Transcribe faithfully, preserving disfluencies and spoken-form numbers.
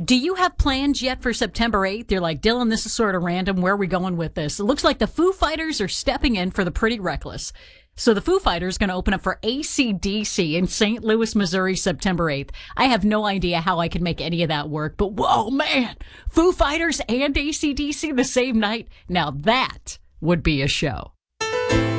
Do you have plans yet for September eighth? You're like, Dylan, this is sort of random. Where are we going with this? It looks like the Foo Fighters are stepping in for the Pretty Reckless. So the Foo Fighters going to open up for A C D C in Saint Louis, Missouri, September eighth. I have no idea how I can make any of that work, but whoa, man, Foo Fighters and A C D C the same night? Now that would be a show.